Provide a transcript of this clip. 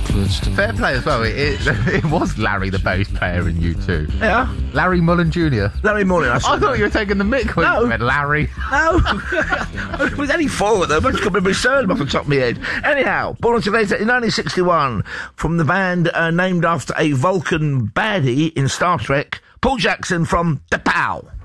Fair play as well. It was Larry, the bass player in U2. Yeah. Larry Mullen Jr. Larry Mullen. I thought you were taking the mick when you said Larry. No. There's only four of them. I just got my surname off the top of my head. Anyhow, born on today in 1961 from the band named after a Vulcan baddie in Star Trek, Paul Jackson from The Pow.